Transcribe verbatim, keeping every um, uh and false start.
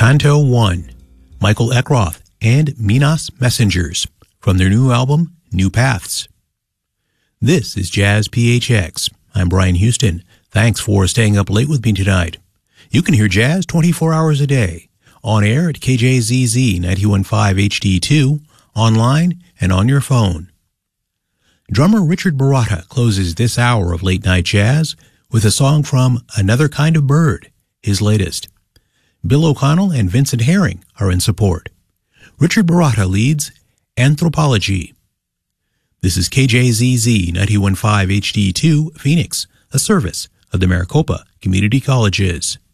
Canto one, Michael Eckroth and Minas Messengers, from their new album, New Paths. This is Jazz P H X. I'm Brian Houston. Thanks for staying up late with me tonight. You can hear jazz twenty-four hours a day, on air at K J Z Z ninety-one point five H D two, online, and on your phone. Drummer Richard Baratta closes this hour of Late Night Jazz with a song from Another Kind of Bird, his latest. Bill O'Connell and Vincent Herring are in support. Richard Baratta leads Anthropology. This is K J Z Z ninety-one point five H D two, Phoenix, a service of the Maricopa Community Colleges.